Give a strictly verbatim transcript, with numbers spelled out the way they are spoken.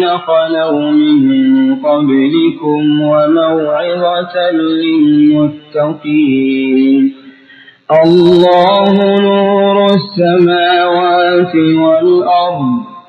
خلوا من قبلكم وموعظة للمتقين الله نور السماوات والأرض